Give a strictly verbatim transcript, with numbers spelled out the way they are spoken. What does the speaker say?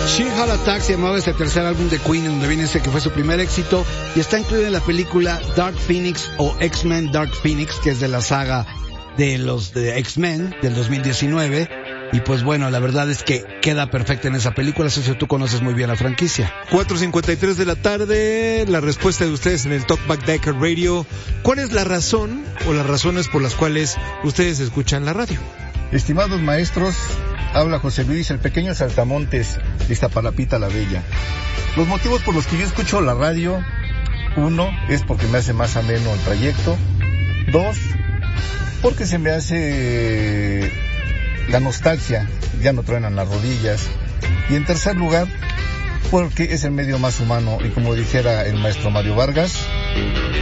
Sheer Heart Attack se llamaba este tercer álbum de Queen, donde viene ese que fue su primer éxito, y está incluido en la película Dark Phoenix o X-Men Dark Phoenix, que es de la saga de los de X-Men del dos mil diecinueve. Y pues bueno, la verdad es que queda perfecta en esa película. Socio, tú conoces muy bien la franquicia. cuatro cincuenta y tres de la tarde, la respuesta de ustedes en el Talkback Decker Radio. ¿Cuál es la razón o las razones por las cuales ustedes escuchan la radio? Estimados maestros, habla José Luis, el pequeño saltamontes de Iztapalapita la Bella. Los motivos por los que yo escucho la radio: uno, es porque me hace más ameno el trayecto. Dos, porque se me hace la nostalgia, ya no truenan las rodillas. Y en tercer lugar, porque es el medio más humano, y como dijera el maestro Mario Vargas,